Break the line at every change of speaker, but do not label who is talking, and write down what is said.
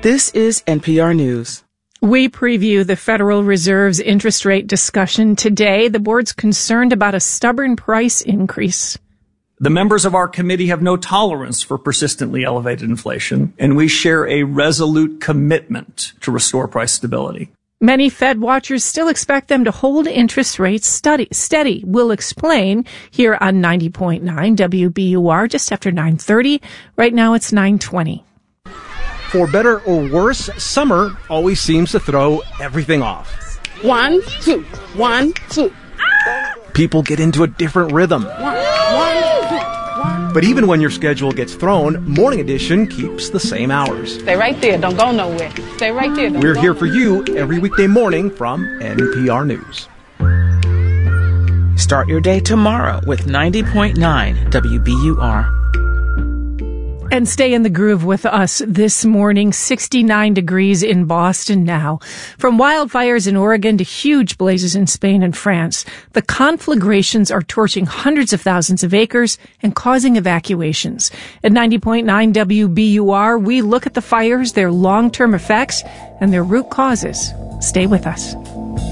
This is NPR News.
We preview the Federal Reserve's interest rate discussion today. The board's concerned about a stubborn price increase.
The members of our committee have no tolerance for persistently elevated inflation, and we share a resolute commitment to restore price stability.
Many Fed watchers still expect them to hold interest rates steady. We'll explain here on 90.9 WBUR just after 9:30. Right now it's 9:20.
For better or worse, summer always seems to throw everything off.
1, 2, 1, 2.
People get into a different rhythm.
1, 2, 1.
But even when your schedule gets thrown, Morning Edition keeps the same hours.
Stay right there. Don't go nowhere. Stay right there.
We're here for you every weekday morning from NPR News.
Start your day tomorrow with 90.9 WBUR.
And stay in the groove with us this morning. 69 degrees in Boston now. From wildfires in Oregon to huge blazes in Spain and France, the conflagrations are torching hundreds of thousands of acres and causing evacuations. At 90.9 WBUR, we look at the fires, their long-term effects, and their root causes. Stay with us.